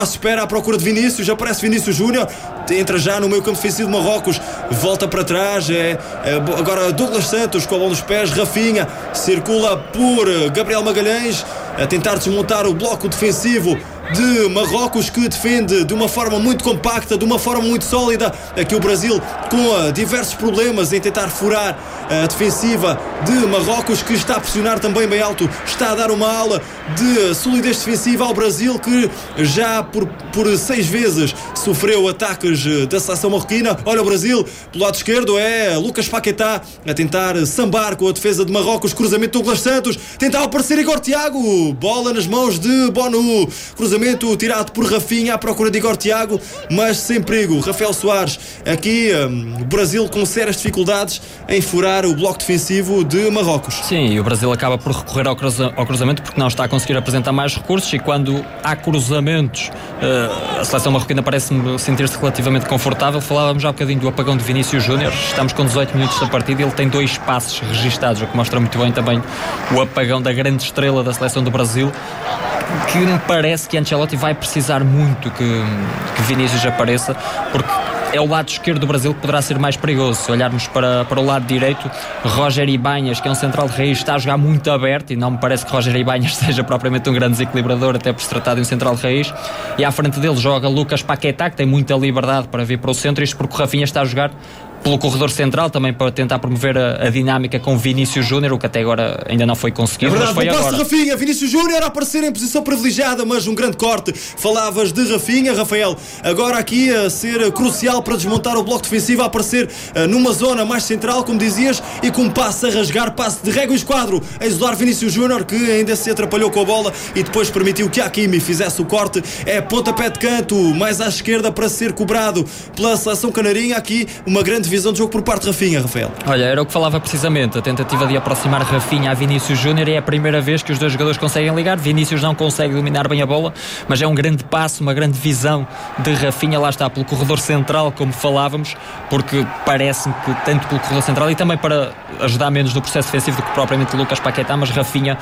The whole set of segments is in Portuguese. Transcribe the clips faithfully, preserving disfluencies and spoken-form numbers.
espera à procura de Vinícius, aparece Vinícius Júnior, entra já no meio campo defensivo de Marrocos, volta para trás, é, é, agora Douglas Santos com a bola nos pés, Rafinha circula por Gabriel Magalhães a tentar desmontar o bloco defensivo de Marrocos, que defende de uma forma muito compacta, de uma forma muito sólida. Aqui o Brasil com uh, diversos problemas em tentar furar a defensiva de Marrocos, que está a pressionar também bem alto, está a dar uma aula de solidez defensiva ao Brasil, que já por, por seis vezes sofreu ataques da seleção marroquina. Olha o Brasil, pelo lado esquerdo é Lucas Paquetá a tentar sambar com a defesa de Marrocos, cruzamento de Douglas Santos, tentava aparecer Igor Thiago, bola nas mãos de Bonu, cruzamento tirado por Rafinha à procura de Igor Thiago, mas sem perigo. Rafael Soares, aqui um, o Brasil com sérias dificuldades em furar o bloco defensivo de Marrocos. Sim, e o Brasil acaba por recorrer ao, cruza- ao cruzamento porque não está a conseguir apresentar mais recursos, e quando há cruzamentos uh, a seleção marroquina parece-me sentir-se relativamente confortável. Falávamos já um bocadinho do apagão de Vinícius Júnior, estamos com dezoito minutos da partida e ele tem dois passes registados, o que mostra muito bem também o apagão da grande estrela da seleção do Brasil, que me parece que Ancelotti vai precisar muito que, que Vinícius apareça, porque é o lado esquerdo do Brasil que poderá ser mais perigoso. Se olharmos para, para o lado direito, Roger Ibanhas, que é um central de raiz, está a jogar muito aberto, e não me parece que Roger Ibanhas seja propriamente um grande desequilibrador, até por se tratar de um central de raiz. E à frente dele joga Lucas Paquetá, que tem muita liberdade para vir para o centro, isto porque o Rafinha está a jogar pelo corredor central, também para tentar promover a, a dinâmica com Vinícius Júnior, o que até agora ainda não foi conseguido. É verdade, mas foi agora. De Rafinha, Vinícius Júnior a aparecer em posição privilegiada, mas um grande corte. Falavas de Rafinha, Rafael, agora aqui a ser crucial para desmontar o bloco defensivo, a aparecer uh, numa zona mais central, como dizias, e com um passe a rasgar, passe de régua e esquadro, a isolar Vinícius Júnior, que ainda se atrapalhou com a bola e depois permitiu que Hakimi fizesse o corte. É pontapé de canto, mais à esquerda, para ser cobrado pela seleção canarinha. Aqui uma grande visão de jogo por parte de Rafinha, Rafael. Olha, era o que falava precisamente, a tentativa de aproximar Rafinha a Vinícius Júnior, e é a primeira vez que os dois jogadores conseguem ligar. Vinícius não consegue dominar bem a bola, mas é um grande passo, uma grande visão de Rafinha, lá está, pelo corredor central, como falávamos, porque parece-me que tanto pelo corredor central e também para ajudar menos no processo defensivo do que propriamente Lucas Paquetá, mas Rafinha,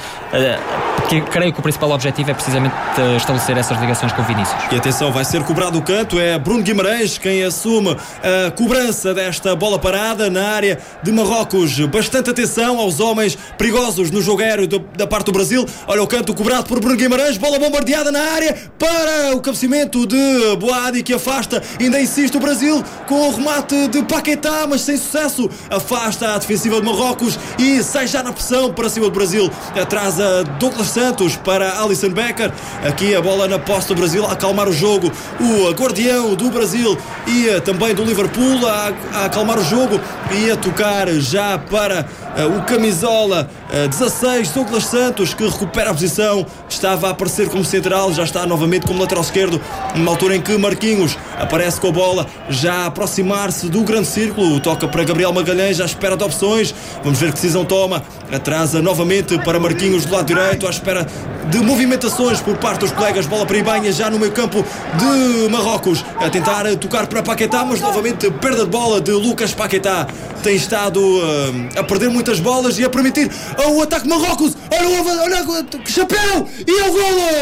uh, que creio que o principal objetivo é precisamente uh, estabelecer essas ligações com Vinícius. E atenção, vai ser cobrado o canto, é Bruno Guimarães quem assume a cobrança desta bola parada na área de Marrocos. Bastante atenção aos homens perigosos no jogo aéreo do, da parte do Brasil. Olha o canto cobrado por Bruno Guimarães, bola bombardeada na área para o cabeceamento de Boadi, que afasta, ainda insiste o Brasil com o remate de Paquetá, mas sem sucesso, afasta a defensiva de Marrocos e sai já na pressão para cima do Brasil. Atrasa Douglas Santos para Alisson Becker, aqui a bola na posse do Brasil a acalmar o jogo, o guardião do Brasil e também do Liverpool a, a acalmar o jogo, e a tocar já para uh, o camisola uh, dezasseis, Douglas Santos, que recupera a posição, estava a aparecer como central, já está novamente como lateral esquerdo, numa altura em que Marquinhos aparece com a bola, já a aproximar-se do grande círculo, toca para Gabriel Magalhães à espera de opções, vamos ver que decisão toma, atrasa novamente para Marquinhos do lado direito, à espera de movimentações por parte dos colegas, bola para Ibanha já no meio campo de Marrocos, a tentar tocar para Paquetá, mas novamente perda de bola de Lucas Paquetá, tem estado uh, a perder muitas bolas e a permitir uh, o ataque de Marrocos. Olha, olha, olha que chapéu! E é o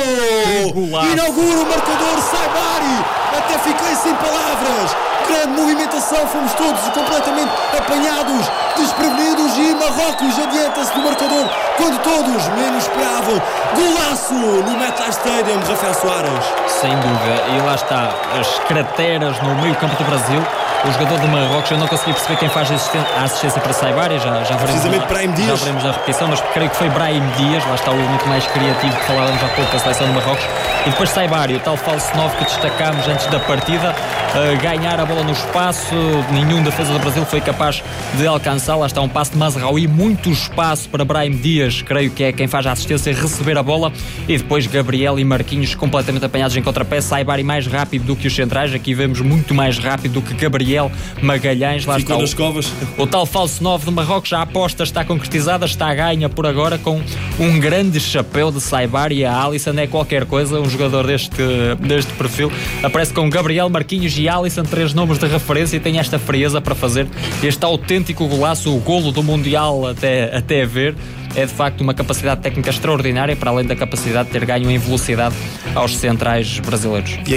golo! Inaugura o marcador Saibari. Até fiquei sem palavras. Grande movimentação, fomos todos completamente apanhados, desprevenidos, e Marrocos adianta-se do marcador quando todos menos esperavam. Golaço no MetLife Stadium, Rafael Soares. Sem dúvida, e lá está, as crateras no meio campo do Brasil. O jogador de Marrocos, eu não consegui perceber quem faz a assistência para Saibari, já, já, precisamente Brahim Dias. Já veremos a repetição, mas creio que foi Brahim Dias, lá está o elemento mais criativo que falávamos há pouco da seleção de Marrocos, e depois Saibari, o tal falso nove que destacámos antes da partida, uh, ganhar a bola no espaço, nenhum defesa do Brasil foi capaz de alcançar, lá está um passe de Mazraoui, muito espaço para Brahim Dias, creio que é quem faz a assistência, receber a bola, e depois Gabriel e Marquinhos completamente apanhados em contrapé, Saibari mais rápido do que os centrais, aqui vemos muito mais rápido do que Gabriel Gabriel Magalhães. Lá Ficou está nas o, covas. o tal falso nove de Marrocos. A aposta está concretizada, está a ganha por agora com um grande chapéu de Saibar, e a Alisson é qualquer coisa, um jogador deste, deste perfil. Aparece com Gabriel, Marquinhos e Alisson, três nomes de referência, e tem esta frieza para fazer este autêntico golaço, o golo do Mundial até, até ver. É de facto uma capacidade técnica extraordinária, para além da capacidade de ter ganho em velocidade aos centrais brasileiros.